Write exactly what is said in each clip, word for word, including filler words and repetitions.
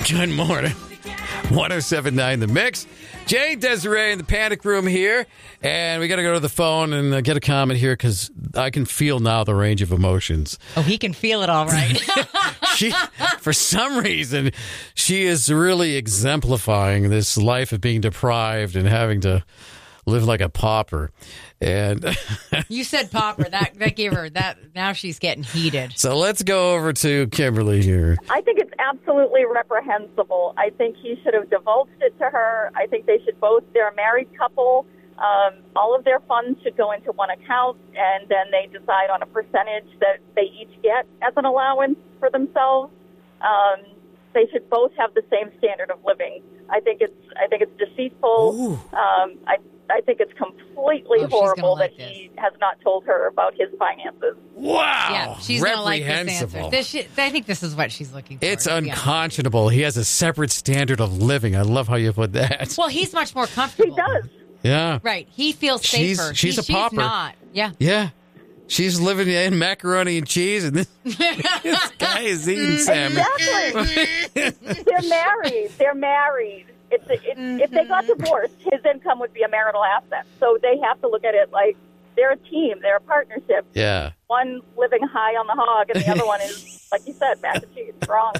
Good morning. one oh seven point nine The Mix. Jay, Desiree in the Panic Room here. And we got to go to the phone and uh, get a comment here because I can feel now the range of emotions. Oh, he can feel it all right. she, for some reason, she is really exemplifying this life of being deprived and having to live like a pauper. And you said pauper. That that gave her that. Now she's getting heated. So let's go over to Kimberly here. I think it's absolutely reprehensible. I think he should have divulged it to her. I think they should both, they're a married couple. Um, all of their funds should go into one account, and then they decide on a percentage that they each get as an allowance for themselves. Um, they should both have the same standard of living. I think it's I think it's deceitful. Um, I I think it's completely oh, horrible like that this. he has not told her about his finances. Wow. Yeah, she's going to like this answer. This, she, I think this is what she's looking for. It's unconscionable. He has a separate standard of living. I love how you put that. Well, he's much more comfortable. He does. Yeah. Right. He feels safer. She's, she's he, a pauper. She's not. Yeah. Yeah. She's living in macaroni and cheese, and this, this guy is eating salmon. Exactly. They're married. They're married. It's, it, mm-hmm. If they got divorced, his income would be a marital asset. So they have to look at it like they're a team. They're a partnership. Yeah. One living high on the hog, and the other one is, like you said, mac and cheese. Wrong.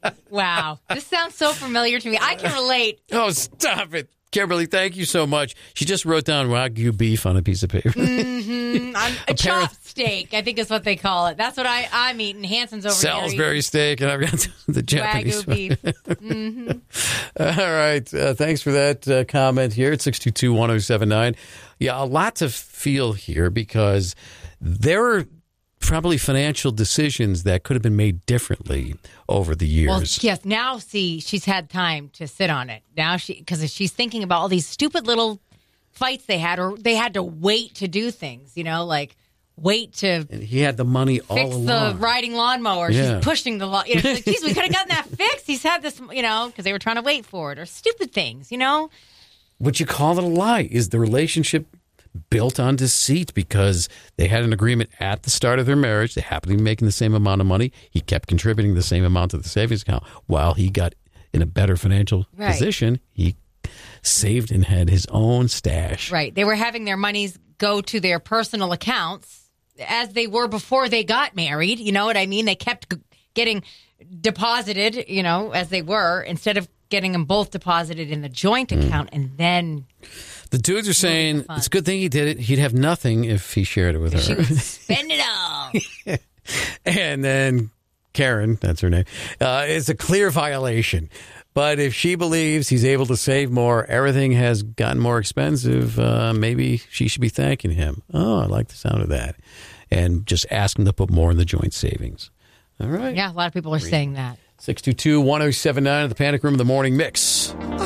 Wow. This sounds so familiar to me. I can relate. Oh, stop it. Kimberly, thank you so much. She just wrote down Wagyu beef on a piece of paper. Mm-hmm. I'm, a chop steak, I think is what they call it. That's what I, I'm eating. Hanson's over here. Salisbury steak, and I've got the Japanese. Wagyu beef. Mm-hmm. All right. Uh, thanks for that uh, comment here at six two two, one oh seven nine. Yeah, a lot to feel here because there are probably financial decisions that could have been made differently over the years. Well, yes. Now, see, she's had time to sit on it. Now she, because she's thinking about all these stupid little fights they had, or they had to wait to do things, you know, like wait to. And he had the money all fix along. the riding lawnmower. Yeah. She's pushing the lawn. You know, like, geez, we could have gotten that fixed. He's had this, you know, because they were trying to wait for it, or stupid things, you know. Would you call it a lie? Is the relationship built on deceit because they had an agreement at the start of their marriage? They happened to be making the same amount of money. He kept contributing the same amount to the savings account while he got in a better financial right. position. He saved and had his own stash. Right. They were having their monies go to their personal accounts as they were before they got married. You know what I mean? They kept g- getting deposited, you know, as they were, instead of getting them both deposited in the joint account mm. and then... The dudes are saying it's a good thing he did it. He'd have nothing if he shared it with her. She would spend it all. And then Karen, that's her name, uh, it's a clear violation. But if she believes he's able to save more, everything has gotten more expensive, uh, maybe she should be thanking him. Oh, I like the sound of that. And just ask him to put more in the joint savings. All right. Yeah, a lot of people are saying that. six two two, one oh seven nine at the Panic Room of the Morning Mix.